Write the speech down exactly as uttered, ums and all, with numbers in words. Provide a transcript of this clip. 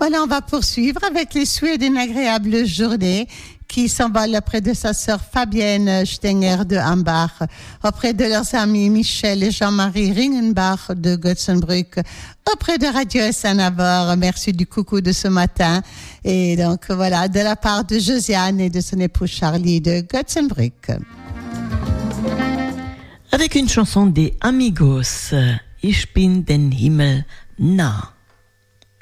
Voilà, on va poursuivre avec les souhaits d'une agréable journée qui s'envole auprès de sa sœur Fabienne Stenger de Hambach, auprès de leurs amis Michel et Jean-Marie Ringenbach de Götzenbrück, auprès de Radio S N Avor. Merci du coucou de ce matin. Et donc voilà, de la part de Josiane et de son époux Charlie de Götzenbrück. Avec une chanson des Amigos, Ich bin den Himmel nah.